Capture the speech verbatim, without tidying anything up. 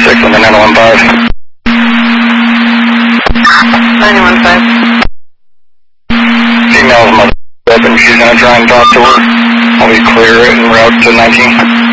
six on the nine one five. nine one five. Female's mother up and she's going to try and talk to her. I'll be clear en route to nineteen.